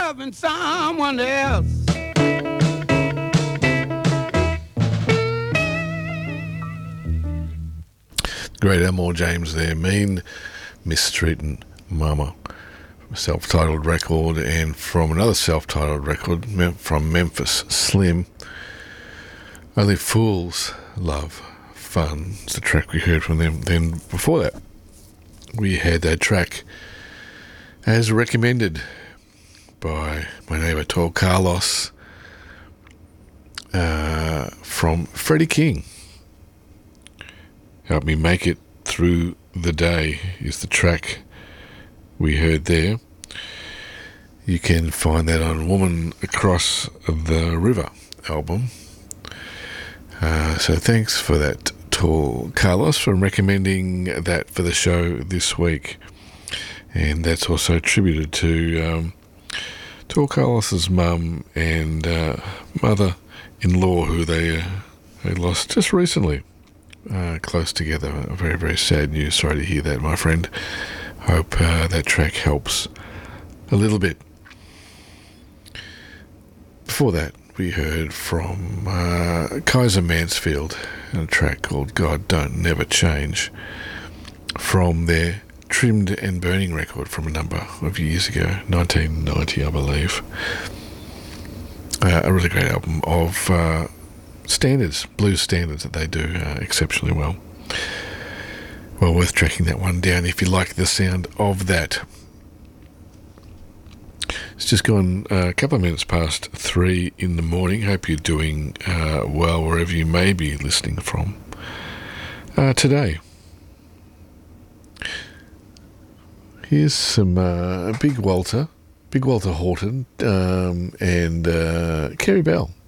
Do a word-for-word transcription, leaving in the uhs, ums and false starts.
loving someone else. Great Elmore James there, Mean Mistreating Mama. Self-titled record, and from another self-titled record from Memphis Slim, Only Fools Love Fun. It's the track we heard from them. Then before that, we had a track as recommended by my neighbour Tall Carlos uh, from Freddie King. Help Me Make It Through the Day is the track we heard there. You can find that on Woman Across the River album. Uh, so thanks for that, Tall Carlos, for recommending that for the show this week. And that's also attributed to um, Tall Carlos's mum and uh, mother-in-law, who they, uh, they lost just recently, uh, close together. Very, very sad news. Sorry to hear that, my friend. Hope uh, that track helps a little bit. Before that, we heard from uh, Kaiser Mansfield, a track called God Don't Never Change, from their Trimmed and Burning record from a number of years ago, nineteen ninety, I believe. Uh, a really great album of uh, standards, blues standards that they do uh, exceptionally well. Well, worth tracking that one down if you like the sound of that. It's just gone uh, a couple of minutes past three in the morning. Hope you're doing uh, well wherever you may be listening from uh, today. Here's some uh, Big Walter, Big Walter Horton, um, and uh, Kerry Bell.